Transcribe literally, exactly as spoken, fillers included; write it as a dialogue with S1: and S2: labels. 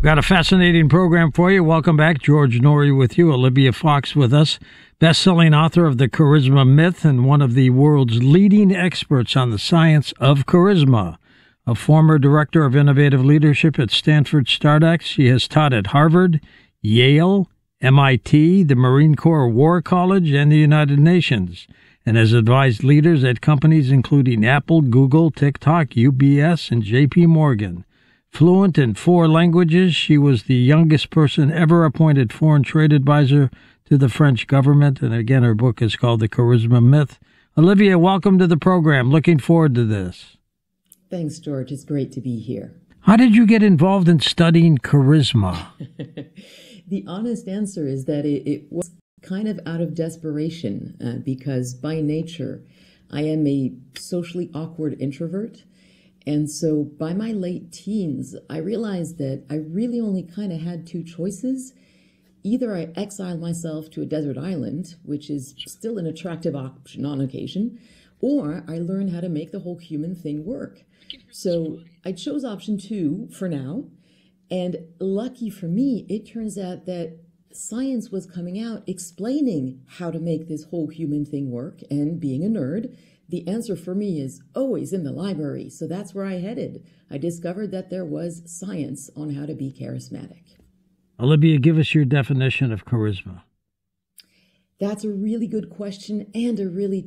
S1: Got a fascinating program for you. Welcome back. George Noory with you. Olivia Fox with us. Best-selling author of The Charisma Myth and one of the world's leading experts on the science of charisma. A former director of innovative leadership at Stanford StartX, she has taught at Harvard, Yale, M I T, the Marine Corps War College, and the United Nations, and has advised leaders at companies including Apple, Google, TikTok, U B S, and J P Morgan. Fluent in four languages, she was the youngest person ever appointed foreign trade advisor to the French government. And again, her book is called The Charisma Myth. Olivia, welcome to the program. Looking forward to this.
S2: Thanks, George. It's great to be here.
S1: How did you get involved in studying charisma?
S2: The honest answer is that it, it was kind of out of desperation uh, because by nature, I am a socially awkward introvert. And so by my late teens, I realized that I really only kind of had two choices. Either I exiled myself to a desert island, which is still an attractive option on occasion, or I learned how to make the whole human thing work. So I chose option two for now. And lucky for me, it turns out that science was coming out explaining how to make this whole human thing work. And being a nerd, the answer for me is always in the library. So that's where I headed. I discovered that there was science on how to be charismatic.
S1: Olivia, give us your definition of charisma.
S2: That's a really good question and a really